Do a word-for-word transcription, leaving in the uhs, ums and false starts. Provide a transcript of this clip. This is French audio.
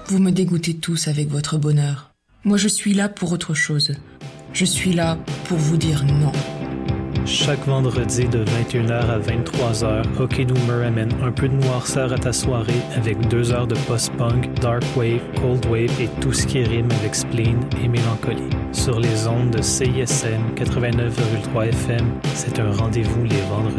Vous me dégoûtez tous avec votre bonheur. Moi, je suis là pour autre chose. Je suis là pour vous dire non. Chaque vendredi de vingt et une heures à vingt-trois heures, Hockey Doomer amène un peu de noirceur à ta soirée avec deux heures de post-punk, dark wave, cold wave et tout ce qui rime avec spleen et mélancolie. Sur les ondes de C I S M quatre-vingt-neuf virgule trois F M, c'est un rendez-vous les vendredis.